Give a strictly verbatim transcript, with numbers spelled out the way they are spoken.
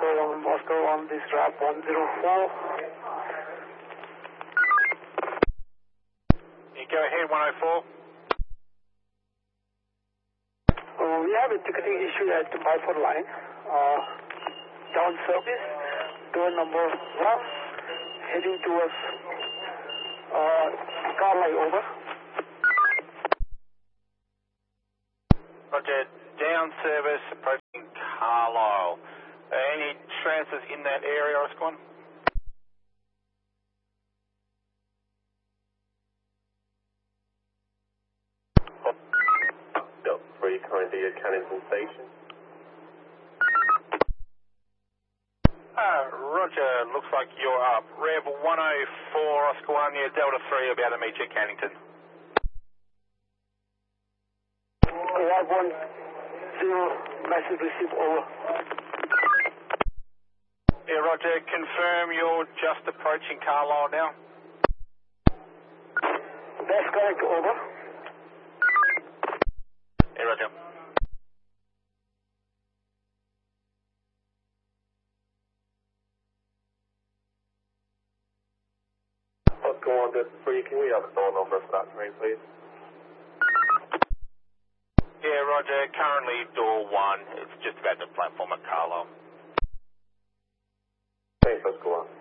One Moscow on this ramp one zero four. You go ahead, one oh four. Uh, we have a ticketing issue at the Milford line. Uh, down service, door number one, heading towards uh, Carlisle, over. Roger, down service approaching Carlisle. Uh, any transfers in that area, Oscar one? Delta three, currently at Cannington Station. Uh, Roger, looks like you're up. Rev one oh four, Oscar one, yeah, Delta three, about to meet you at Cannington. Rev one zero, message received, over. Yeah, Roger, confirm you're just approaching Carlisle now. That's correct, over. Yeah, Roger. Oscar one, Delta three, can we have a door number for that train, please? Yeah, Roger, currently door one. It's just about the platform at Carlisle. Thanks, Oscar one.